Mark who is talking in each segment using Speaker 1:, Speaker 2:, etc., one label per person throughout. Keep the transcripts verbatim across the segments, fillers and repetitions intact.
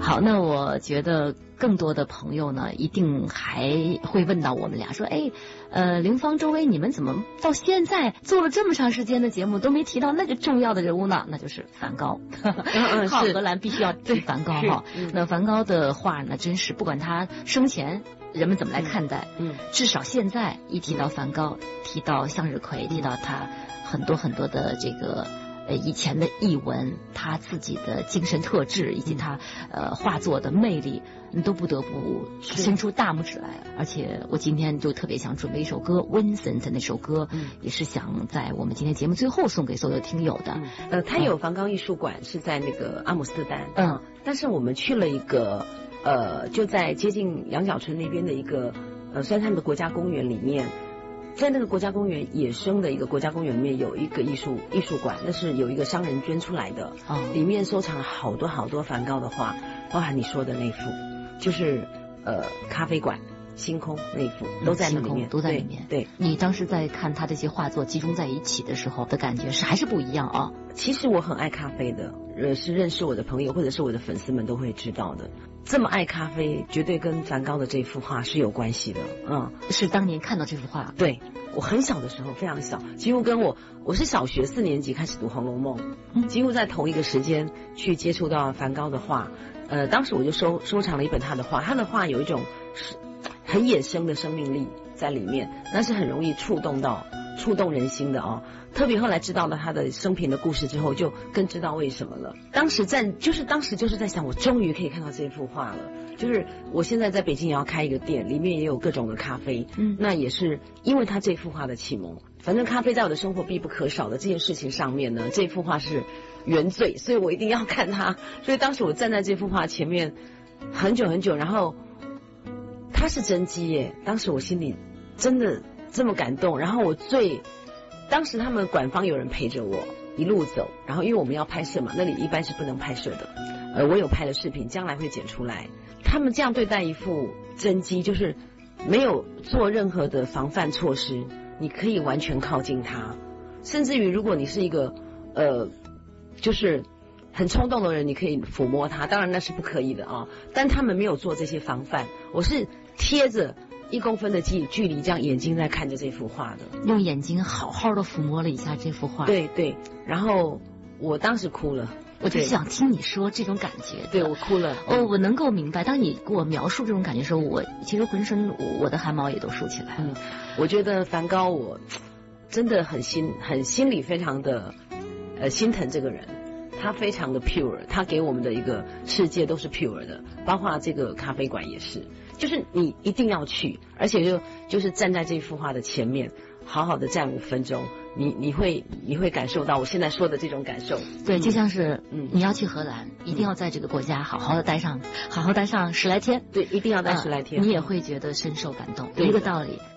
Speaker 1: 好，那我觉得更多的朋友呢，一定还会问到我们俩说，哎，呃，林芳、周薇，你们怎么到现在做了这么长时间的节目，都没提到那个重要的人物呢？那就是梵高。
Speaker 2: 嗯嗯，
Speaker 1: 好，荷兰必须要提梵高哈。
Speaker 2: 嗯、
Speaker 1: 那梵高的画呢，真是不管他生前人们怎么来看待，
Speaker 2: 嗯，
Speaker 1: 至少现在一提到梵高，嗯、提到向日葵，提到他很多很多的这个。呃，以前的译文，他自己的精神特质，以及他呃画作的魅力，你都不得不伸出大拇指来。而且我今天就特别想准备一首歌 ，Vincent 那首歌，嗯，也是想在我们今天节目最后送给所有听友的。
Speaker 2: 嗯、呃，他有梵高艺术馆是在那个阿姆斯特丹，嗯，但是我们去了一个呃，就在接近羊角村那边的一个呃，算是他们的国家公园里面。在那个国家公园野生的一个国家公园里面有一个艺术艺术馆，那是有一个商人捐出来的，哦，里面收藏了好多好多梵高的画，包含你说的那幅，就是呃咖啡馆星空那一幅都在那里面，
Speaker 1: 嗯、都在里面。
Speaker 2: 对，对
Speaker 1: 你当时在看他这些画作集中在一起的时候的感觉是还是不一样啊？
Speaker 2: 其实我很爱咖啡的，呃，是认识我的朋友或者是我的粉丝们都会知道的。这么爱咖啡，绝对跟梵高的这幅画是有关系的。嗯，
Speaker 1: 是当年看到这幅画。
Speaker 2: 对，我很小的时候，非常小，几乎跟我我是小学四年级开始读《红楼梦》，嗯，几乎在同一个时间去接触到梵高的画。呃，当时我就收收藏了一本他的画，他的画有一种很野生的生命力在里面，那是很容易触动到触动人心的哦。特别后来知道了他的生平的故事之后，就更知道为什么了。当时在就是当时就是在想，我终于可以看到这幅画了。就是我现在在北京也要开一个店，里面也有各种的咖啡，嗯，那也是因为他这幅画的启蒙。反正咖啡在我的生活必不可少的这件事情上面呢，这幅画是原罪，所以我一定要看它。所以当时我站在这幅画前面很久很久，然后它是真迹耶，当时我心里真的这么感动。然后我最当时他们馆方有人陪着我一路走，然后因为我们要拍摄嘛，那里一般是不能拍摄的，呃，我有拍的视频，将来会剪出来。他们这样对待一副真迹，就是没有做任何的防范措施，你可以完全靠近它，甚至于如果你是一个呃，就是很冲动的人，你可以抚摸它，当然那是不可以的啊。但他们没有做这些防范，我是贴着一公分的距距离，这样眼睛在看着这幅画的，
Speaker 1: 用眼睛好好的抚摸了一下这幅画。
Speaker 2: 对对，然后我当时哭了。
Speaker 1: 我就想听你说这种感觉。
Speaker 2: 对，我哭了。
Speaker 1: 哦，我能够明白。当你给我描述这种感觉的时候，我其实浑身我的汗毛也都竖起来了。
Speaker 2: 嗯，我觉得梵高，我真的很心很心里非常的呃心疼这个人。他非常的 pure， 他给我们的一个世界都是 pure 的，包括这个咖啡馆也是。就是你一定要去，而且就就是站在这幅画的前面，好好的站五分钟。你你会你会感受到我现在说的这种感受。
Speaker 1: 对，就像是嗯，你要去荷兰，一定要在这个国家好好的待上，好好待上十来天。
Speaker 2: 对，一定要待十来天，
Speaker 1: 呃、你也会觉得深受感动。一个道理。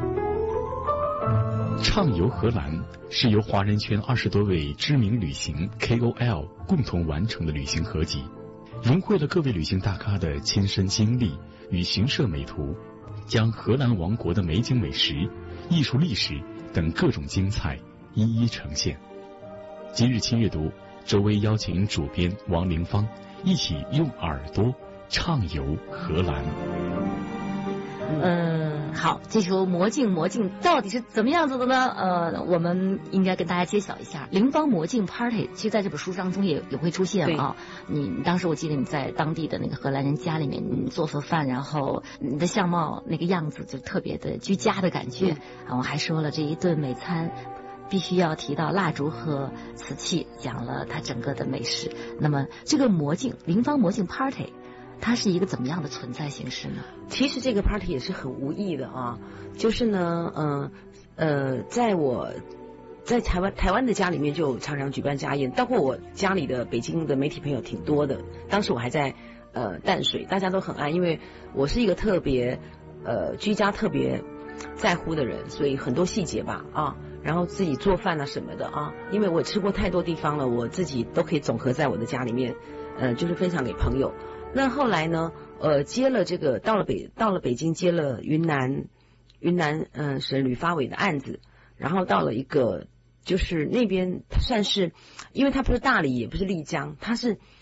Speaker 3: 畅游荷兰是由华人圈二十多位知名旅行 K O L 共同完成的旅行合集，融汇了各位旅行大咖的亲身经历与行摄美图，将荷兰王国的美景美食、艺术历史等各种精彩一一呈现。今日亲阅读，周薇邀请主编王凌芳一起用耳朵畅游荷兰。
Speaker 1: 嗯，好，这首魔镜魔镜到底是怎么样子的呢？呃，我们应该跟大家揭晓一下。凌芳魔镜 Party， 其实在这本书当中也也会出现啊。你当时我记得你在当地的那个荷兰人家里面，你做做饭，然后你的相貌那个样子就特别的居家的感觉。啊，我还说了这一顿美餐必须要提到蜡烛和瓷器，讲了它整个的美食。那么这个魔镜凌芳魔镜 Party，它是一个怎么样的存在形式呢？
Speaker 2: 其实这个 party 也是很无意的啊，就是呢，嗯 呃, 呃，在我在台湾台湾的家里面就常常举办家宴，包括我家里的北京的媒体朋友挺多的。当时我还在呃淡水，大家都很爱，因为我是一个特别呃居家特别在乎的人，所以很多细节吧啊，然后自己做饭啊什么的啊，因为我吃过太多地方了，我自己都可以总合在我的家里面，呃，就是分享给朋友。那后来呢？呃，接了这个到了北到了北京，接了云南云南嗯省旅发委的案子，然后到了一个就是那边算是，因为它不是大理，也不是丽江，它是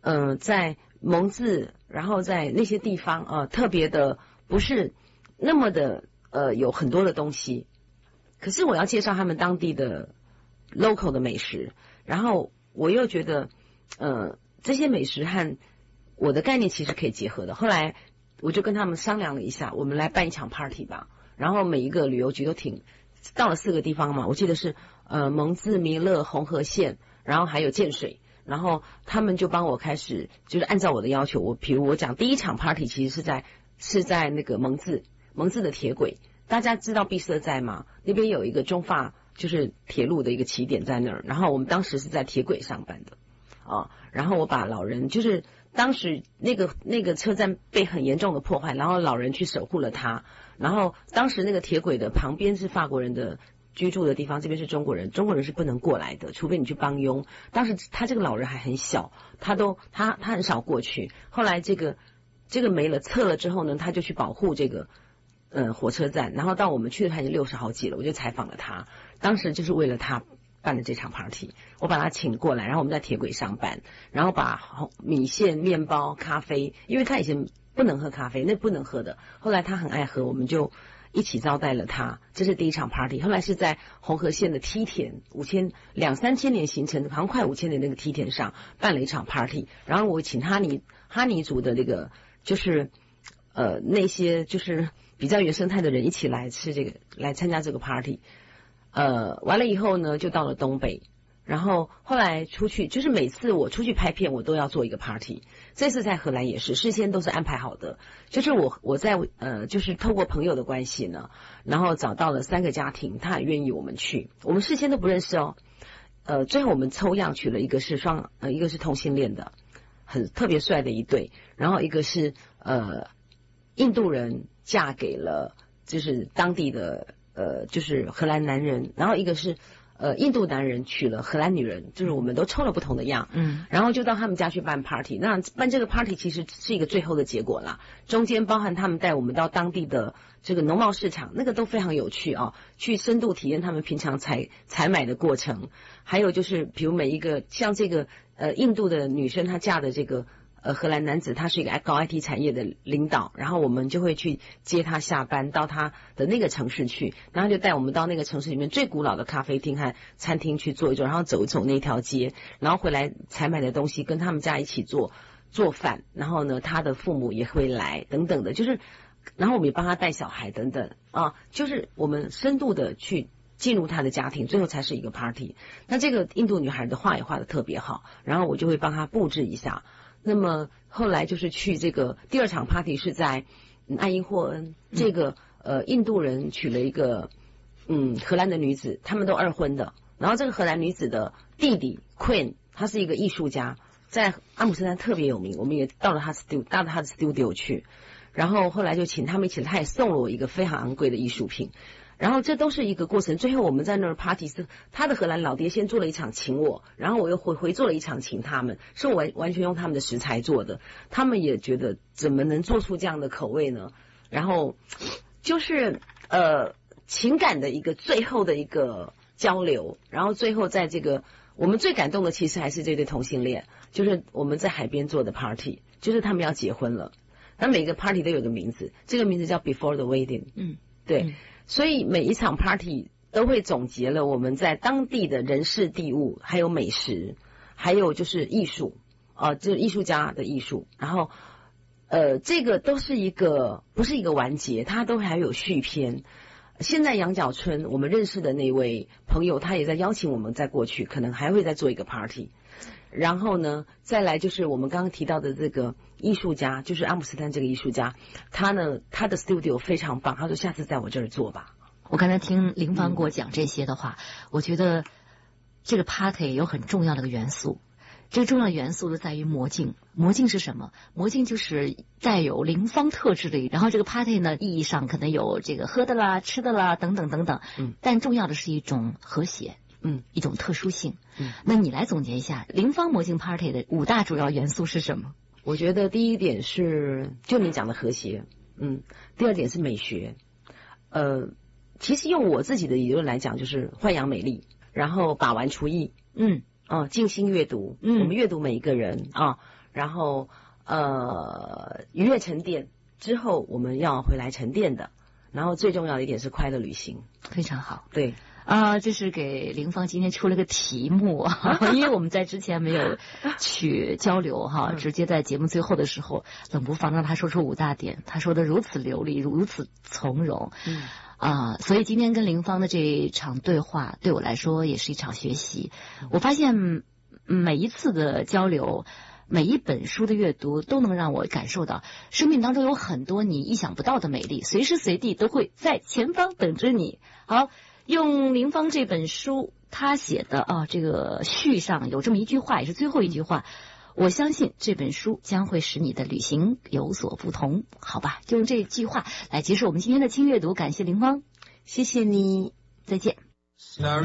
Speaker 2: 嗯、呃，在蒙自，然后在那些地方啊、呃，特别的不是那么的呃有很多的东西，可是我要介绍他们当地的 local 的美食，然后我又觉得呃这些美食和我的概念其实可以结合的。后来我就跟他们商量了一下，我们来办一场 party 吧。然后每一个旅游局都挺到了四个地方嘛，我记得是呃蒙自、弥勒、红河县，然后还有建水。然后他们就帮我开始，就是按照我的要求，我比如我讲第一场 party 其实是在是在那个蒙自，蒙自的铁轨，大家知道闭塞在吗？那边有一个中法就是铁路的一个起点在那儿，然后我们当时是在铁轨上班的啊，然后我把老人就是当时那个那个车站被很严重的破坏，然后老人去守护了它，然后当时那个铁轨的旁边是法国人的居住的地方，这边是中国人，中国人是不能过来的，除非你去帮佣。当时他这个老人还很小，他都他他很少过去。后来这个这个没了撤了之后呢，他就去保护这个呃火车站，然后到我们去的他已经六十好几了，我就采访了他，当时就是为了他办的这场 party， 我把他请过来，然后我们在铁轨上班，然后把米线、面包、咖啡，因为他以前不能喝咖啡，那不能喝的，后来他很爱喝，我们就一起招待了他，这是第一场 party。 后来是在红河县的梯田，五千两三千年形成的，好像快五千年那个梯田上办了一场 party， 然后我请哈尼哈尼族的那个就是呃那些就是比较原生态的人一起来吃这个，来参加这个 party。 呃完了以后呢就到了东北，然后后来出去，就是每次我出去拍片我都要做一个 party， 这次在荷兰也是事先都是安排好的，就是我我在呃就是透过朋友的关系呢，然后找到了三个家庭，他也愿意我们去，我们事先都不认识哦，呃最后我们抽样取了一个是双呃一个是同性恋的很特别帅的一对，然后一个是呃印度人嫁给了就是当地的呃就是荷兰男人，然后一个是呃，印度男人娶了荷兰女人，就是我们都抽了不同的样，嗯，然后就到他们家去办 party。那办这个 party 其实是一个最后的结果啦，中间包含他们带我们到当地的这个农贸市场，那个都非常有趣啊，去深度体验他们平常采采买的过程，还有就是比如每一个像这个呃印度的女生她嫁的这个呃，荷兰男子他是一个搞 I T 产业的领导，然后我们就会去接他下班到他的那个城市去，然后就带我们到那个城市里面最古老的咖啡厅和餐厅去坐一坐，然后走一走那条街，然后回来采买的东西跟他们家一起做做饭，然后呢他的父母也会来等等的，就是然后我们也帮他带小孩等等啊，就是我们深度的去进入他的家庭，最后才是一个 party。 那这个印度女孩的画也画得特别好，然后我就会帮她布置一下。那么后来就是去这个第二场 party 是在爱因霍恩，这个呃印度人娶了一个嗯荷兰的女子，他们都二婚的，然后这个荷兰女子的弟弟 Queen 他是一个艺术家，在阿姆斯特丹特别有名，我们也到了他 studio 到了他的 studio 去，然后后来就请他们一起，他也送了我一个非常昂贵的艺术品，然后这都是一个过程，最后我们在那儿 party 是他的荷兰老爹先做了一场请我，然后我又回回做了一场请他们，是我完完全用他们的食材做的，他们也觉得怎么能做出这样的口味呢，然后就是呃情感的一个最后的一个交流，然后最后在这个我们最感动的其实还是这对同性恋，就是我们在海边做的 party， 就是他们要结婚了，那每个 party 都有个名字，这个名字叫 Before the Wedding， 嗯，对。嗯，所以每一场 party 都会总结了我们在当地的人事地物，还有美食，还有就是艺术，呃，就是艺术家的艺术。然后，呃，这个都是一个不是一个完结，它都还有续篇。现在羊角村我们认识的那位朋友，他也在邀请我们再过去，可能还会再做一个 party。然后呢，再来就是我们刚刚提到的这个艺术家，就是阿姆斯特丹这个艺术家，他呢他的 studio 非常棒，他说下次在我这儿做吧。
Speaker 1: 我刚才听林芳给我讲这些的话，嗯，我觉得这个 party 有很重要的一个元素，这个重要的元素就在于魔镜。魔镜是什么？魔镜就是带有林芳特质的，然后这个 party 呢意义上可能有这个喝的啦、吃的啦等等等等，嗯，但重要的是一种和谐。嗯，一种特殊性。嗯，那你来总结一下林芳魔镜 party 的五大主要元素是什么？
Speaker 2: 我觉得第一点是就你讲的和谐，嗯，第二点是美学，呃，其实用我自己的理论来讲，就是豢养美丽，然后把玩厨艺，嗯，哦，静心阅读，嗯，我们阅读每一个人啊， 然后呃愉悦沉淀之后，我们要回来沉淀的。然后最重要的一点是快乐旅行，
Speaker 1: 非常好。
Speaker 2: 对
Speaker 1: 啊，这是给林芳今天出了个题目啊，因为我们在之前没有去交流哈，直接在节目最后的时候冷不防让他说出五大点，他说的如此流利，如此从容。嗯。啊，所以今天跟林芳的这场对话对我来说也是一场学习。我发现每一次的交流，每一本书的阅读都能让我感受到生命当中有很多你意想不到的美丽，随时随地都会在前方等着你。好，用林芳这本书他写的啊，这个序上有这么一句话，也是最后一句话，我相信这本书将会使你的旅行有所不同。好吧，就用这句话来结束我们今天的轻阅读，感谢林芳，
Speaker 2: 谢谢你，
Speaker 1: 再见。